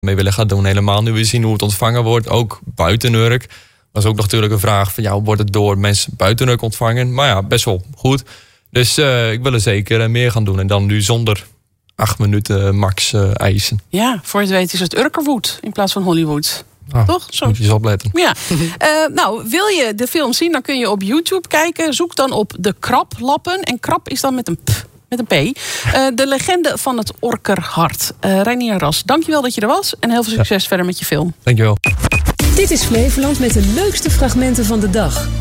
mee willen gaan doen. Helemaal nu we zien hoe het ontvangen wordt, ook buiten Urk. Dat is ook natuurlijk een vraag van hoe wordt het door mensen buiten Urk ontvangen? Maar ja, best wel goed. Dus ik wil er zeker meer gaan doen. En dan nu zonder 8 minuten max eisen. Ja, voor je het weet is het Urkerwood in plaats van Hollywood. Toch? Zo. Moet je eens opletten. Ja. Wil je de film zien, dan kun je op YouTube kijken. Zoek dan op de Kraplappen. En krap is dan met een p. Met een P. De legende van het Orkerhart. Reinier Ras, dankjewel dat je er was. En heel veel succes verder met je film. Dankjewel. Dit is Flevoland met de leukste fragmenten van de dag.